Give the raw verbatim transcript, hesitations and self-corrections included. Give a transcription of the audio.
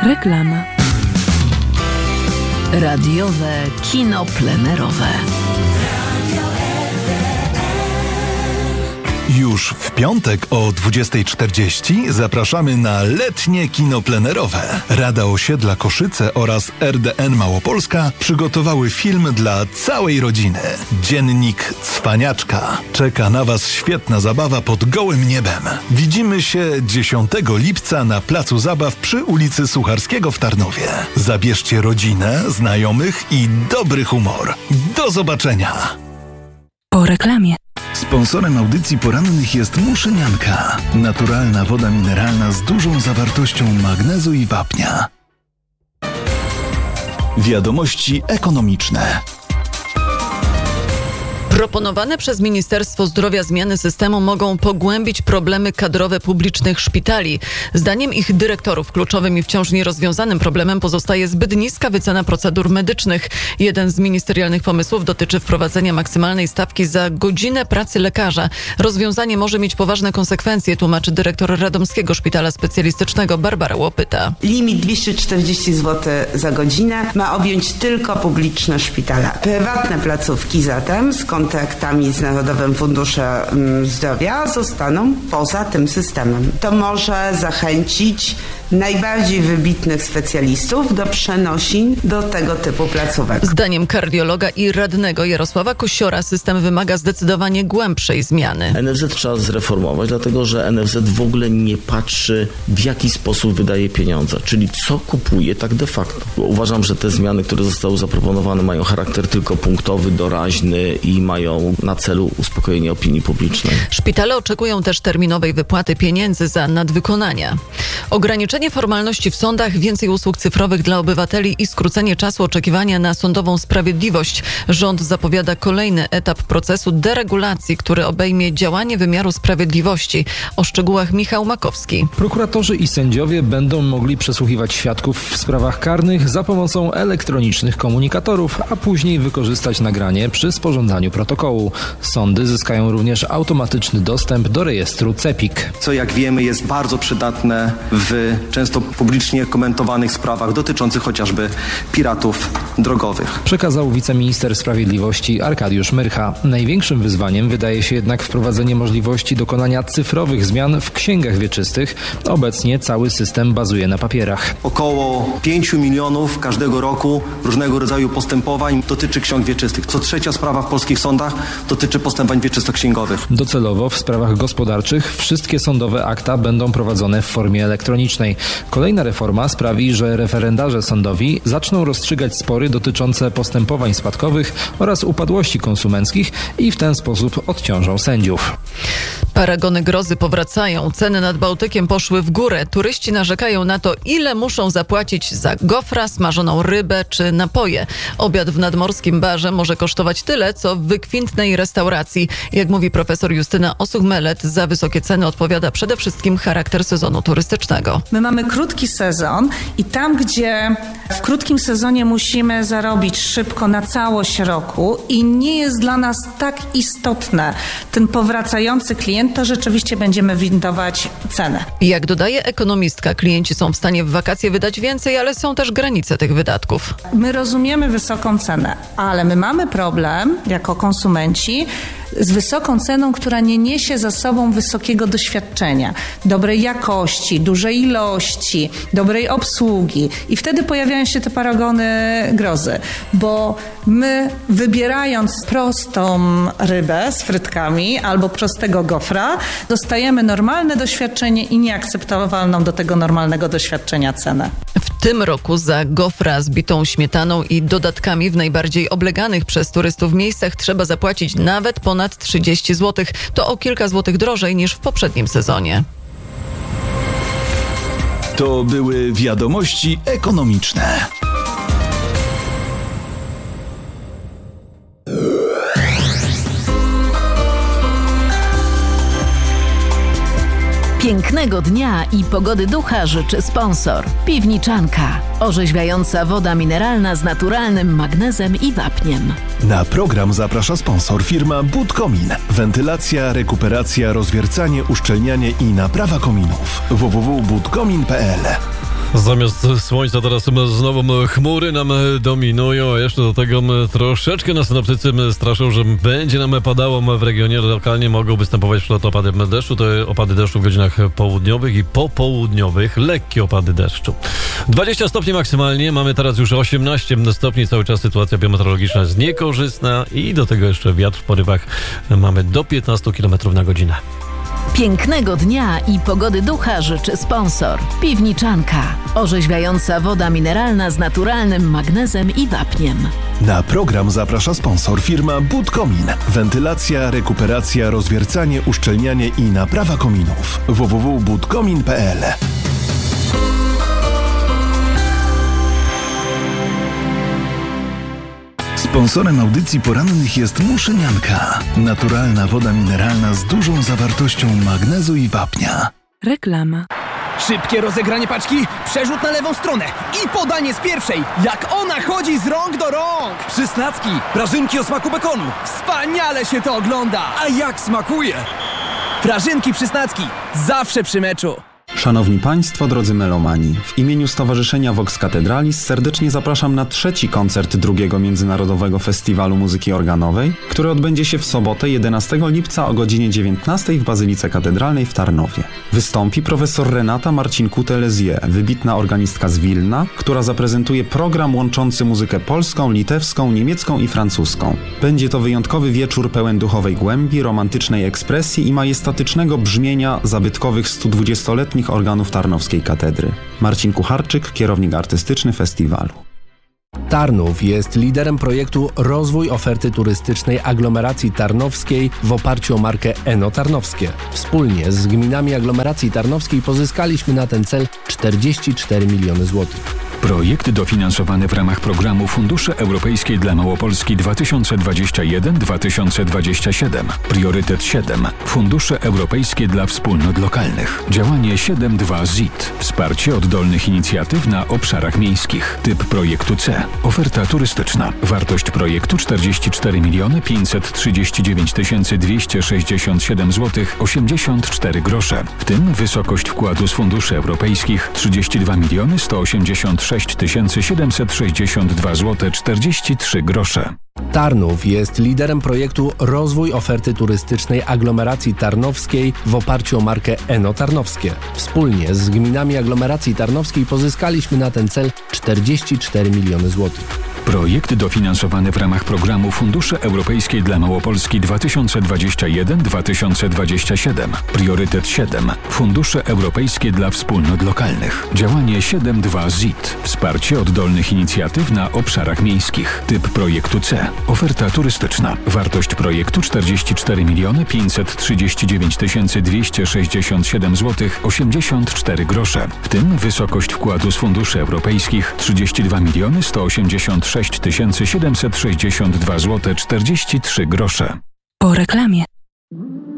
Reklama. Radiowe kino plenerowe. Już w piątek o dwudziestej czterdzieści zapraszamy na letnie kino plenerowe. Rada Osiedla Koszyce oraz R D N Małopolska przygotowały film dla całej rodziny. Dziennik Cwaniaczka. Czeka na Was świetna zabawa pod gołym niebem. Widzimy się dziesiątego lipca na placu zabaw przy ulicy Sucharskiego w Tarnowie. Zabierzcie rodzinę, znajomych i dobry humor. Do zobaczenia! Po reklamie. Sponsorem audycji porannych jest Muszynianka. Naturalna woda mineralna z dużą zawartością magnezu i wapnia. Wiadomości ekonomiczne. Proponowane przez Ministerstwo Zdrowia zmiany systemu mogą pogłębić problemy kadrowe publicznych szpitali. Zdaniem ich dyrektorów kluczowym i wciąż nierozwiązanym problemem pozostaje zbyt niska wycena procedur medycznych. Jeden z ministerialnych pomysłów dotyczy wprowadzenia maksymalnej stawki za godzinę pracy lekarza. Rozwiązanie może mieć poważne konsekwencje, tłumaczy dyrektor Radomskiego Szpitala Specjalistycznego Barbara Łopyta. Limit dwieście czterdzieści złotych za godzinę ma objąć tylko publiczne szpitale. Prywatne placówki zatem z kontraktami z Narodowym Funduszem Zdrowia zostaną poza tym systemem. To może zachęcić najbardziej wybitnych specjalistów do przenosin do tego typu placówek. Zdaniem kardiologa i radnego Jarosława Kosiora system wymaga zdecydowanie głębszej zmiany. N F Z trzeba zreformować, dlatego że N F Z w ogóle nie patrzy, w jaki sposób wydaje pieniądze, czyli co kupuje tak de facto. Uważam, że te zmiany, które zostały zaproponowane, mają charakter tylko punktowy, doraźny i mają na celu uspokojenie opinii publicznej. Szpitale oczekują też terminowej wypłaty pieniędzy za nadwykonania. Ograniczenie formalności w sądach, więcej usług cyfrowych dla obywateli i skrócenie czasu oczekiwania na sądową sprawiedliwość. Rząd zapowiada kolejny etap procesu deregulacji, który obejmie działanie wymiaru sprawiedliwości. O szczegółach Michał Makowski. Prokuratorzy i sędziowie będą mogli przesłuchiwać świadków w sprawach karnych za pomocą elektronicznych komunikatorów, a później wykorzystać nagranie przy sporządzaniu protokołu. Sądy zyskają również automatyczny dostęp do rejestru CEPiK. Co jak wiemy jest bardzo przydatne w często publicznie komentowanych sprawach dotyczących chociażby piratów drogowych. Przekazał wiceminister sprawiedliwości Arkadiusz Myrcha. Największym wyzwaniem wydaje się jednak wprowadzenie możliwości dokonania cyfrowych zmian w księgach wieczystych. Obecnie cały system bazuje na papierach. Około pięciu milionów każdego roku różnego rodzaju postępowań dotyczy ksiąg wieczystych. Co trzecia sprawa w polskich sądach dotyczy postępowań wieczystoksięgowych. Docelowo w sprawach gospodarczych wszystkie sądowe akta będą prowadzone w formie elektronicznej. Kolejna reforma sprawi, że referendarze sądowi zaczną rozstrzygać spory dotyczące postępowań spadkowych oraz upadłości konsumenckich i w ten sposób odciążą sędziów. Paragony grozy powracają. Ceny nad Bałtykiem poszły w górę. Turyści narzekają na to, ile muszą zapłacić za gofra, smażoną rybę czy napoje. Obiad w nadmorskim barze może kosztować tyle, co w wykwintnej restauracji. Jak mówi profesor Justyna Osuch-Melet, za wysokie ceny odpowiada przede wszystkim charakter sezonu turystycznego. My mamy krótki sezon i tam, gdzie w krótkim sezonie musimy zarobić szybko na całość roku i nie jest dla nas tak istotne ten powracający klient, to rzeczywiście będziemy windować cenę. Jak dodaje ekonomistka, klienci są w stanie w wakacje wydać więcej, ale są też granice tych wydatków. My rozumiemy wysoką cenę, ale my mamy problem jako konsumenci z wysoką ceną, która nie niesie za sobą wysokiego doświadczenia, dobrej jakości, dużej ilości, dobrej obsługi. I wtedy pojawiają się te paragony grozy, bo my wybierając prostą rybę z frytkami albo prostego gofra, dostajemy normalne doświadczenie i nieakceptowalną do tego normalnego doświadczenia cenę. W tym roku za gofra z bitą śmietaną i dodatkami w najbardziej obleganych przez turystów miejscach trzeba zapłacić nawet ponad trzydzieści złotych. To o kilka złotych drożej niż w poprzednim sezonie. To były wiadomości ekonomiczne. Pięknego dnia i pogody ducha życzy sponsor. Piwniczanka. Orzeźwiająca woda mineralna z naturalnym magnezem i wapniem. Na program zaprasza sponsor firma Budkomin. Wentylacja, rekuperacja, rozwiercanie, uszczelnianie i naprawa kominów. w w w kropka budkomin kropka p l Zamiast słońca teraz znowu chmury nam dominują, a jeszcze do tego troszeczkę nas synoptycy straszą, że będzie nam padało w regionie. Lokalnie mogą występować wśród opady deszczu. To opady deszczu w godzinach południowych i popołudniowych. Lekkie opady deszczu. dwadzieścia stopni maksymalnie. Mamy teraz już osiemnaście stopni. Cały czas sytuacja biometeorologiczna jest niekorzystna i do tego jeszcze wiatr w porywach mamy do piętnaście kilometrów na godzinę. Pięknego dnia i pogody ducha życzy sponsor. Piwniczanka. Orzeźwiająca woda mineralna z naturalnym magnezem i wapniem. Na program zaprasza sponsor firma Budkomin. Wentylacja, rekuperacja, rozwiercanie, uszczelnianie i naprawa kominów. w w w kropka budkomin kropka p l. Sponsorem audycji porannych jest Muszynianka. Naturalna woda mineralna z dużą zawartością magnezu i wapnia. Reklama. Szybkie rozegranie paczki, przerzut na lewą stronę i podanie z pierwszej, jak ona chodzi z rąk do rąk. Przysnacki, prażynki o smaku bekonu. Wspaniale się to ogląda. A jak smakuje? Prażynki Przysnacki, zawsze przy meczu. Szanowni Państwo, drodzy melomani, w imieniu Stowarzyszenia Vox Cathedralis serdecznie zapraszam na trzeci koncert drugiego Międzynarodowego Festiwalu Muzyki Organowej, który odbędzie się w sobotę jedenastego lipca o godzinie dziewiętnastej w Bazylice Katedralnej w Tarnowie. Wystąpi profesor Renata Marcinkute-Lezier, wybitna organistka z Wilna, która zaprezentuje program łączący muzykę polską, litewską, niemiecką i francuską. Będzie to wyjątkowy wieczór pełen duchowej głębi, romantycznej ekspresji i majestatycznego brzmienia zabytkowych stu dwudziestoletnich organów Tarnowskiej Katedry. Marcin Kucharczyk, kierownik artystyczny festiwalu. Tarnów jest liderem projektu Rozwój oferty turystycznej aglomeracji tarnowskiej w oparciu o markę Eno Tarnowskie. Wspólnie z gminami aglomeracji tarnowskiej pozyskaliśmy na ten cel czterdzieści cztery miliony złotych. Projekt dofinansowany w ramach programu Fundusze Europejskie dla Małopolski dwa tysiące dwadzieścia jeden do dwa tysiące dwadzieścia siedem. Priorytet siedem. Fundusze Europejskie dla Wspólnot Lokalnych. Działanie siedem dwa Z I T. Wsparcie oddolnych inicjatyw na obszarach miejskich. Typ projektu C. Oferta turystyczna. Wartość projektu czterdzieści cztery miliony pięćset trzydzieści dziewięć tysięcy dwieście sześćdziesiąt siedem złotych osiemdziesiąt cztery grosze. W tym wysokość wkładu z funduszy europejskich trzydzieści dwa miliony sto osiemdziesiąt sześć tysięcy siedemset sześćdziesiąt dwa złote czterdzieści trzy grosze. Tarnów jest liderem projektu Rozwój oferty turystycznej aglomeracji tarnowskiej w oparciu o markę Eno Tarnowskie. Wspólnie z gminami aglomeracji tarnowskiej pozyskaliśmy na ten cel czterdzieści cztery miliony złotych. Projekt dofinansowany w ramach programu Fundusze Europejskie dla Małopolski dwa tysiące dwadzieścia jeden do dwa tysiące dwadzieścia siedem. Priorytet siedem. Fundusze Europejskie dla Wspólnot Lokalnych. Działanie siedem dwa Z I T. Wsparcie oddolnych inicjatyw na obszarach miejskich. Typ projektu C. Oferta turystyczna. Wartość projektu czterdzieści cztery miliony pięćset trzydzieści dziewięć tysięcy dwieście sześćdziesiąt siedem złotych osiemdziesiąt cztery grosze. W tym wysokość wkładu z funduszy europejskich trzydzieści dwa miliony sto osiemdziesiąt sześć tysięcy siedemset sześćdziesiąt dwa złote czterdzieści trzy grosze. Po reklamie.